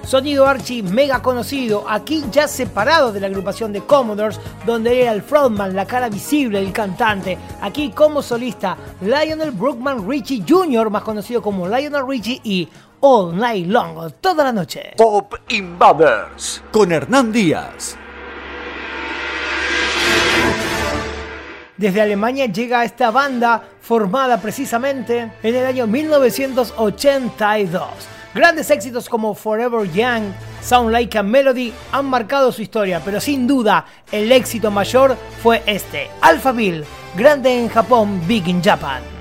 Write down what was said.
Sonido archi mega conocido, aquí ya separado de la agrupación de Commodores, donde era el frontman, la cara visible, el cantante. Aquí como solista, Lionel Brookman Richie Jr., más conocido como Lionel Richie, y All Night Long, toda la noche. Pop Invaders con Hernán Díaz. Desde Alemania llega esta banda formada precisamente en el año 1982. Grandes éxitos como Forever Young, Sound Like a Melody han marcado su historia, pero sin duda el éxito mayor fue este, Alphaville, grande en Japón, big in Japan.